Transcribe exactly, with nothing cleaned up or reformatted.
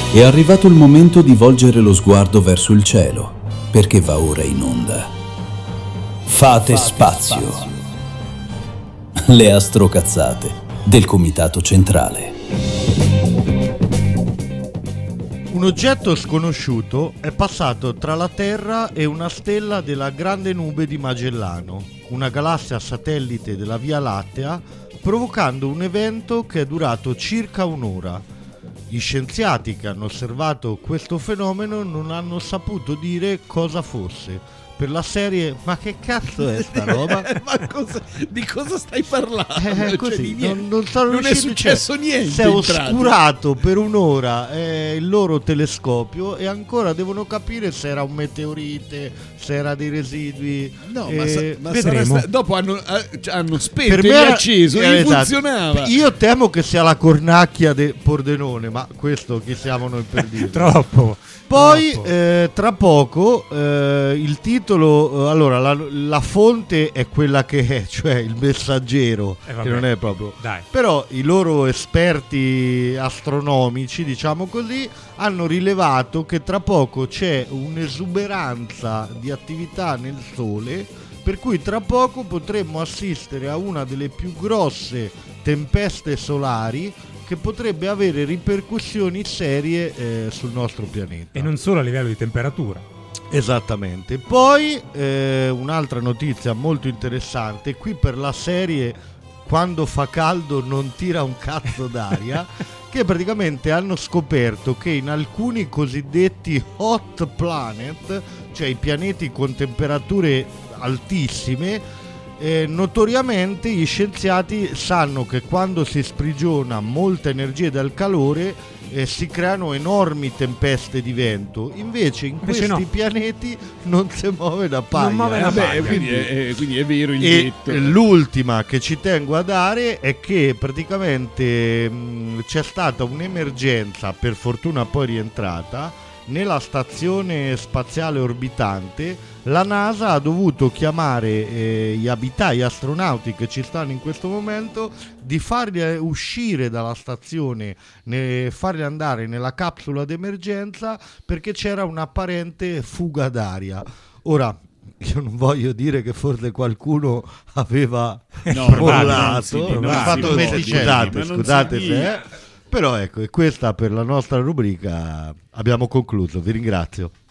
È arrivato il momento di volgere lo sguardo verso il cielo, perché va ora in onda. Fate, Fate spazio. spazio. Le astrocazzate del Comitato Centrale. Un oggetto sconosciuto è passato tra la Terra e una stella della Grande Nube di Magellano, una galassia satellite della Via Lattea, provocando un evento che è durato circa un'ora. Gli scienziati che hanno osservato questo fenomeno non hanno saputo dire cosa fosse. Per la serie, ma che cazzo è sta roba? Ma cosa, di cosa stai parlando? Eh, così, cioè, non, non, sono non è successo cioè, niente. Si è oscurato per un'ora eh, il loro telescopio e ancora devono capire se era un meteorite, se era dei residui. No, eh, ma, sa, ma vedremo. Sta, dopo hanno, eh, hanno spento per e me era, acceso eh, e esatto. funzionava. Io temo che sia la cornacchia del Pordenone, ma questo chi siamo noi per dire? Troppo. Poi eh, tra poco eh, il titolo, eh, allora la, la fonte è quella che è, cioè il Messaggero, eh che non è proprio. Dai. Però i loro esperti astronomici, diciamo così, hanno rilevato che tra poco c'è un'esuberanza di attività nel Sole, per cui tra poco potremmo assistere a una delle più grosse tempeste solari che potrebbe avere ripercussioni serie eh, sul nostro pianeta. E non solo a livello di temperatura. Esattamente. Poi eh, un'altra notizia molto interessante, qui per la serie Quando fa caldo non tira un cazzo d'aria, che praticamente hanno scoperto che in alcuni cosiddetti hot planet, cioè i pianeti con temperature altissime, Eh, notoriamente gli scienziati sanno che quando si sprigiona molta energia dal calore eh, si creano enormi tempeste di vento, invece in Invece questi no. pianeti non si muove da paglia. Non muove Eh, da vabbè, paglia. quindi, è, quindi è vero il E detto. l'ultima che ci tengo a dare è che praticamente mh, c'è stata un'emergenza, per fortuna poi rientrata, nella stazione spaziale orbitante. La NASA ha dovuto chiamare eh, gli abitai, gli astronauti che ci stanno in questo momento, di farli uscire dalla stazione, ne, farli andare nella capsula d'emergenza perché c'era un'apparente fuga d'aria. Ora, io non voglio dire che forse qualcuno aveva No, mollato, non si- ha fatto non si un dice, scusate, ma non scusate si se dice. è. Però ecco, e questa per la nostra rubrica abbiamo concluso, vi ringrazio.